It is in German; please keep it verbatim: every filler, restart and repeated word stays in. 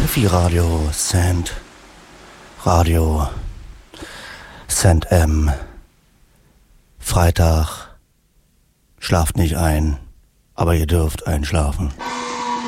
Steffi Radio, Sand, Radio, Sand M, Freitag, schlaft nicht ein, aber ihr dürft einschlafen.